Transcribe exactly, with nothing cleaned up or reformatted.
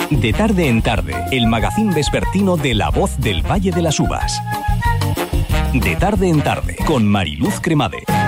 De tarde en tarde, el magazín vespertino de La Voz del Valle de las Uvas. De tarde en tarde, con Mariluz Cremade.